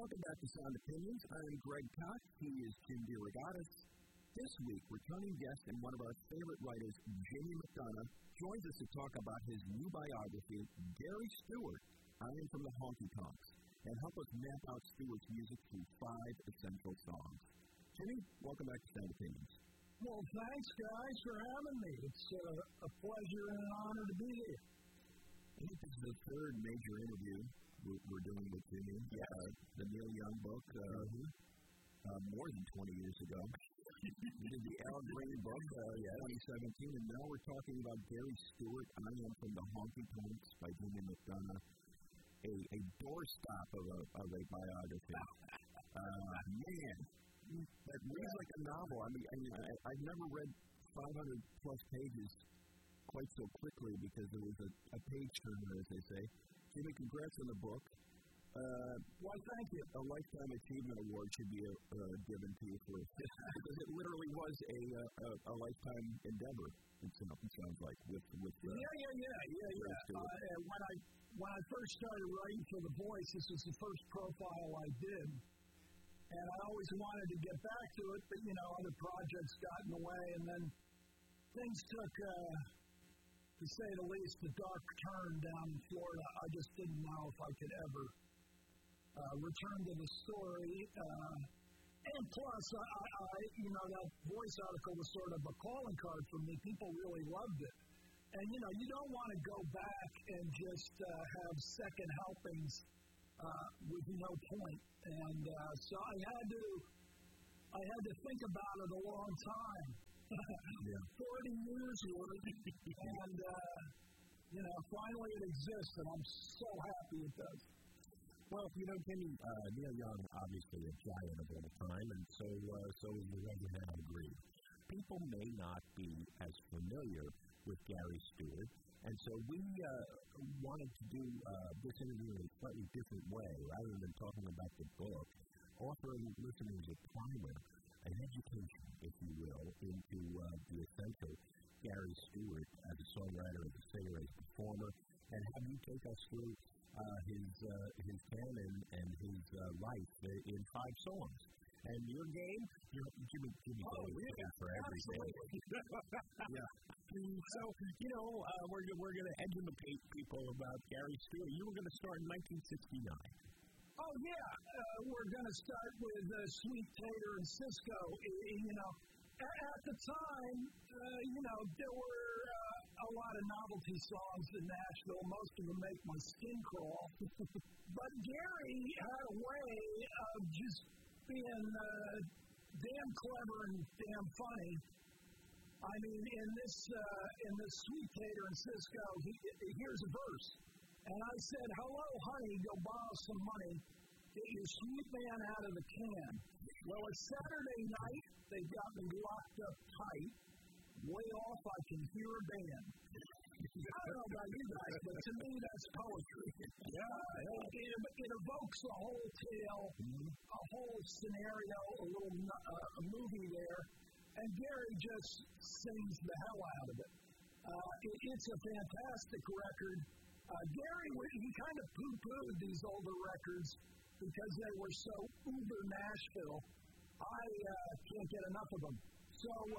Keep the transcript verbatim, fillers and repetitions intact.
Welcome back to Sound Opinions. I'm Greg Kot. He is Jim DeRogatis. This week, returning guest and one of our favorite writers, Jamie McDonough, joins us to talk about his new biography, Gary Stewart, I Am from the Honky Tonks, and help us map out Stewart's music through five essential songs. Jimmy, welcome back to Sound Opinions. Well, thanks, guys, for having me. It's uh, a pleasure and an honor to be here. I think this is the third major interview we're, we're doing with Jimmy. Yes. Uh, the Neil Young book, uh, mm-hmm. uh, more than twenty years ago. We did the Al Green book, uh, yeah, twenty seventeen, and now we're talking about Gary Stewart, I Am from the Honky Tonks by Jimmy McDonough, a, a doorstop of a, of a biography. Uh, man, that reads like a novel. I mean, I mean I, I've never read five hundred plus pages quite so quickly because there was a, a page turner, as they say. Jimmy, congrats on the book. Uh, Why, thank you. A Lifetime Achievement Award should be uh, given to you for because it literally was a, a, a lifetime endeavor. It sounds like with with. Uh, yeah, yeah, yeah, yeah, yeah. Uh, and when I when I first started writing for The Voice, this was the first profile I did, and I always wanted to get back to it, but you know, other projects got in the way, and then things took, uh, to say the least, a dark turn down in Florida. I just didn't know if I could ever. Uh, return to the story, uh, and plus, I, I, you know, that Voice article was sort of a calling card for me. People really loved it, and you know, you don't want to go back and just uh, have second helpings uh, with no point. And uh, so I had to, I had to think about it a long time, yeah. forty years worth, and uh, you know, finally it exists, and I'm so happy it does. Well, you know, Jimmy, uh, Neil Young, obviously a giant of all time, and so uh, so is the legend, and I agree. People may not be as familiar with Gary Stewart, and so we uh, wanted to do uh, this interview in a slightly different way, rather than talking about the book, offering listeners a primer, an education, if you will, into uh, the essential Gary Stewart as a songwriter, as a singer, as a performer, and have you take us through Uh, his uh, his canon and his uh, life in five songs. And your game, you're Jimmy, Jimmy oh, yeah, for everything. yeah. So, you know, uh, we're, we're going to educate people about Gary Stewart. You were going to start in nineteen sixty-nine. Oh, yeah. Uh, we're going to start with uh, Sweet Tater and Cisco. You know, at, at the time, uh, you know, there were uh, a lot of novelty songs in Nashville. Most of them make my skin crawl. But Gary had a way of just being uh, damn clever and damn funny. I mean, in this uh, in this Sweet Tater and Cisco, he, here's a verse. And I said, hello, honey, go borrow some money. Get your sweet man out of the can. Well, it's Saturday night. They got me locked up tight. Way off, I can hear a band. I don't know about you guys, but to me, that's poetry. Yeah. It, it evokes a whole tale, a whole scenario, a little uh, a movie there. And Gary just sings the hell out of it. Uh, it it's a fantastic record. Uh, Gary, he kind of poo-pooed these older records because they were so uber Nashville. I uh, can't get enough of them. So uh,